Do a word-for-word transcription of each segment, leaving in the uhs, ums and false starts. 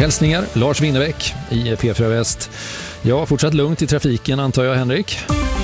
Hälsningar Lars Winnerbäck i P fyra Väst. Ja, fortsatt lugnt i trafiken antar jag, Henrik.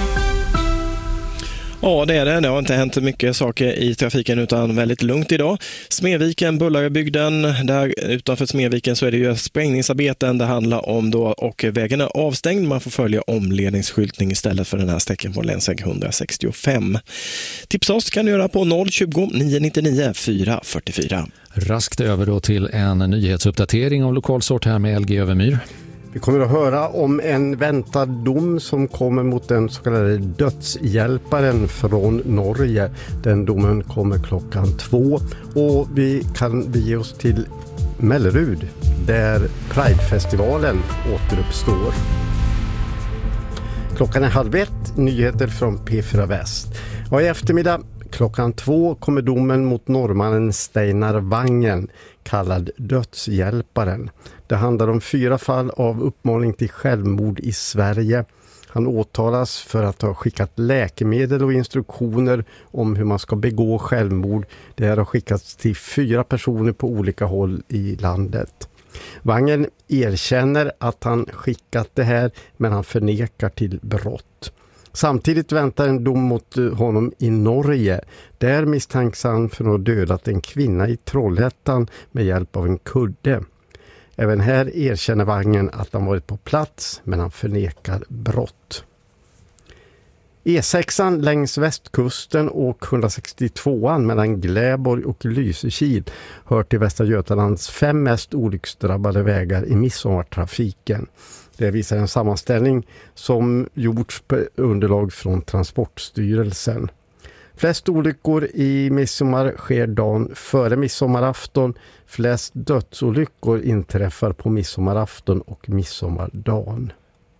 Ja, det är det. Det har inte hänt mycket saker i trafiken utan väldigt lugnt idag. Smedviken, Bullarebygden, där utanför Smedviken så är det ju sprängningsarbeten det handlar om då och vägen är avstängd. Man får följa omledningsskyltning istället för den här sträckan på länsväg hundrasextiofem. Tipsa oss kan du göra på noll tjugo, nio nittionio, fyra fyrtiofyra. Raskt över då till en nyhetsuppdatering av lokalsort här med L G Övermyr. Vi kommer att höra om en väntad dom som kommer mot den så kallade dödshjälparen från Norge. Den domen kommer klockan två och vi kan bege oss till Mellerud där Pride-festivalen återuppstår. Klockan är halv ett, nyheter från P fyra Väst. Och i eftermiddag klockan två kommer domen mot norrmannen Steinar Wangen, kallad dödshjälparen. Det handlar om fyra fall av uppmaning till självmord i Sverige. Han åtalas för att ha skickat läkemedel och instruktioner om hur man ska begå självmord. Det här har skickats till fyra personer på olika håll i landet. Wangen erkänner att han skickat det här, men han förnekar till brott. Samtidigt väntar en dom mot honom i Norge. Där misstänks han för att ha dödat en kvinna i Trollhättan med hjälp av en kudde. Även här erkänner Wangen att han varit på plats, men han förnekar brott. E sexan längs västkusten och hundrasextiotvåan mellan Gläborg och Lysekil hör till Västra Götalands fem mest olycksdrabbade vägar i midsommartrafiken. Det visar en sammanställning som gjorts på underlag från Transportstyrelsen. Flest olyckor i midsommar sker dagen före midsommarafton. Flest dödsolyckor inträffar på midsommarafton och midsommardagen.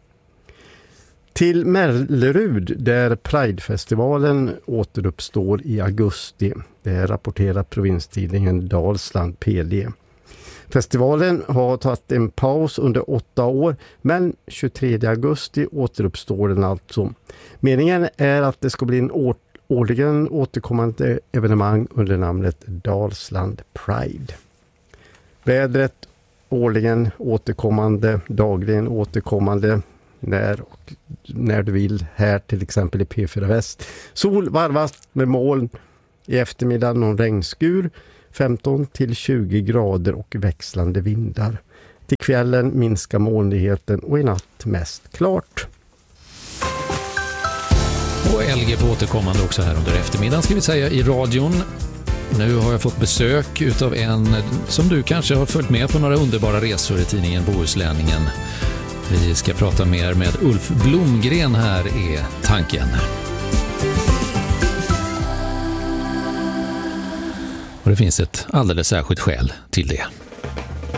Till Mellerud där Pride-festivalen återuppstår i augusti. Det rapporterar provinstidningen Dalsland P D. Festivalen har tagit en paus under åtta år, men tjugotredje augusti återuppstår den alltså. Meningen är att det ska bli en år, årligen återkommande evenemang under namnet Dalsland Pride. Vädret årligen återkommande, dagligen återkommande, när och när du vill, här till exempel i P fyra Väst. Sol varvas med moln, i eftermiddag någon regnskur, femton till tjugo grader och växlande vindar. Till kvällen minskar molnigheten och i natt mest klart. Och L G på återkommande också här under eftermiddagen ska vi säga i radion. Nu har jag fått besök utav en som du kanske har följt med på några underbara resor i tidningen Bohuslänningen. Vi ska prata mer med Ulf Blomgren, här är tanken. Och det finns ett alldeles särskilt skäl till det.